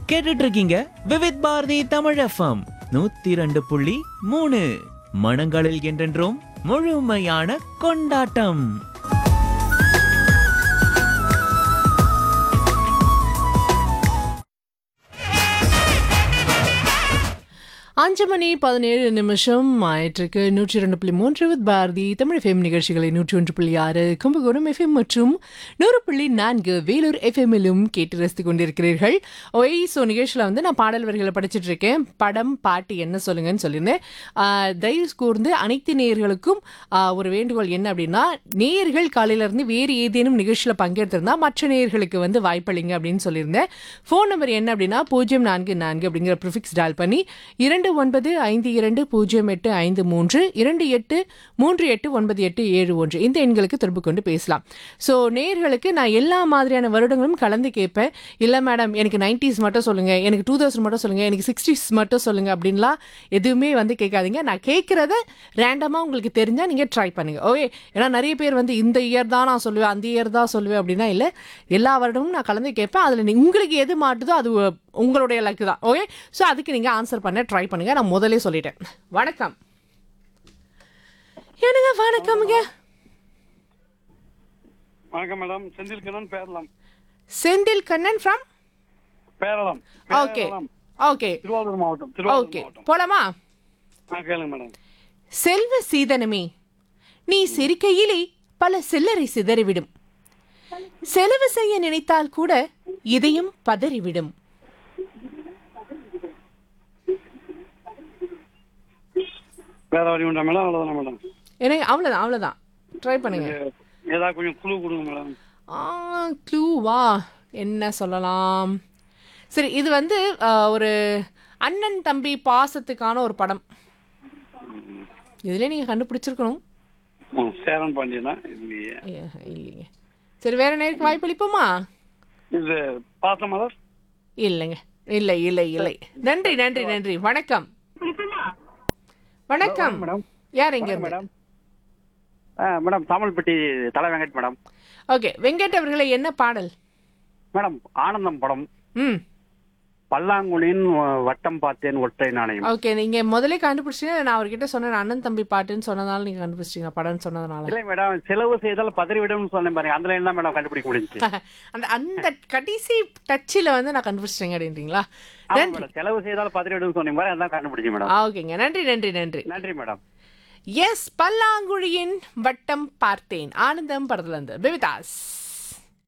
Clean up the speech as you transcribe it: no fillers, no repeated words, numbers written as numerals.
கேட்டுட்டு இருக்கீங்க விவித் பாரதி தமிழ் எஃப்எம் 102.3. மனங்களில் என்றென்றும் முழுமையான கொண்டாட்டம். 5:17 ஆயிற்றுக்கு 102.3 வித் பாரதி தமிழ் எஃப்எம் நிகழ்ச்சிகளை 101.6 கும்பகோணம் எஃப்எம் மற்றும் 100.4 வேலூர் எஃப்எம்மிலும் கேட்டு ரசித்துக் கொண்டிருக்கிறீர்கள். ஸோ நிகழ்ச்சியில் வந்து நான் பாடல் வரிகளை படிச்சுட்டு இருக்கேன். படம் பாட்டு என்ன சொல்லுங்கன்னு சொல்லியிருந்தேன். தயவு கூர்ந்து அனைத்து நேயர்களுக்கும் ஒரு வேண்டுகோள் என்ன அப்படின்னா, நேயர்கள் காலையிலேருந்து வேறு ஏதேனும் நிகழ்ச்சியில் பங்கெடுத்திருந்தா மற்ற நேயர்களுக்கு வந்து வாய்ப்பளிங்க அப்படின்னு சொல்லியிருந்தேன். ஃபோன் நம்பர் என்ன அப்படின்னா 044 அப்படிங்கிற ப்ரிஃபிக்ஸ் டால் பண்ணி 29520853 28389871 இந்த எண்களுக்கு தொடர்பு கொண்டு பேசலாம். ஸோ நேயர்களுக்கு நான் எல்லா மாதிரியான வருடங்களும் கலந்து கேட்பேன். இல்லை மேடம் எனக்கு 90s மட்டும் சொல்லுங்க, எனக்கு 2000 மட்டும் சொல்லுங்க, எனக்கு 60s மட்டும் சொல்லுங்க அப்படின்லாம் எதுவுமே வந்து கேட்காதீங்க. நான் கேட்கறத ரேண்டமாக உங்களுக்கு தெரிஞ்சால் நீங்கள் ட்ரை பண்ணுங்க. ஓகே, ஏன்னா நிறைய பேர் வந்து இந்த இயர் தான் நான் சொல்லுவேன், அந்த இயர் தான் சொல்லுவேன் அப்படின்னா இல்லை, எல்லா வருடமும் நான் கலந்து கேட்பேன். அதில் உங்களுக்கு எது மாட்டுதோ அது உங்களுடைய லக்கு தான். ஓகே, ஸோ அதுக்கு நீங்கள் ஆன்சர் பண்ண ட்ரை பண்ணுங்க. நான் முதலே சொல்லிட்டேன். வணக்கம். என்னங்க வணக்கம்ங்க. வணக்கம் madam. Senthil Kannan பேரலாம். Senthil Kannan from பேரலாம். Okay okay Thiruvarur மாவட்டம். ஓகே போலாமா? கேளுங்க மேடம். செல்வ சீதனமே, நீ சிரிக்கையிலே பல சில்லறை சிதறிவிடும். செலவு செய்ய நினைத்தால் கூட இதயம் பதறிவிடும். வேற வழி உண்டா மேடம்? அவ்வளோதானா மேடம்? எனக்கு அவ்வளோதான் ட்ரை பண்ணுங்க. ஏதாவது கொஞ்சம் குழு கொடுங்க மேடம். க்ளூவா என்ன சொல்லலாம்? சரி, இது வந்து ஒரு அண்ணன் தம்பி பாசத்துக்கான ஒரு படம். இதுல நீங்க கண்டுபிடிச்சிருக்கணும். சேரன் பாண்டியனா? இல்லைங்க. சரி, வேற நேருக்கு வாய்ப்பு அளிப்போமா? இது பாசமலர்? இல்லைங்க. இல்லை இல்லை இல்லை. நன்றி நன்றி நன்றி. வணக்கம். வணக்கம் மேடம். யார் எங்க மேடம்? மேடம் தாமல்பட்டி தலை வெங்கட் மேடம். ஓகே, வெங்கட் அவர்களே என்ன பாடல்? மேடம் ஆனந்தம் படம். ம் பல்லாங்குழியின் வட்டம் பார்த்தேன் ஒற்றை நாணயம். ஓகே, நீங்க முதலே கண்டுபிடிச்சீங்க. நான் அவர்கிட்ட சொன்னேன் அண்ணன் தம்பி பாட்டுன்னு சொன்னதால நீங்க கண்டுபிடிச்சிங்க, படம் சொன்னதுனால. இல்லை மேடம், செலவு செய்தால் பதறிவிடும் சொன்னேன் பாருங்க, அந்த லைன் தான் மேடம் கண்டுபிடிக்க முடிஞ்சு. அந்த அந்த கடைசி டச்சில் வந்து நான் கண்டுபிடிச்சிட்டேங்க அப்படின்றீங்களா? நன்றி. செலவு செய்தால் பதறிவிடும் சொன்னீங்க பாரு, அதான் கண்டுபிடிச்சு மேடம். ஓகேங்க, நன்றி நன்றி நன்றி நன்றி மேடம். எஸ், பல்லாங்குழியின் வட்டம் பார்த்தேன் ஆனந்தம் படத்துல இருந்து. பெவிதாஸ்.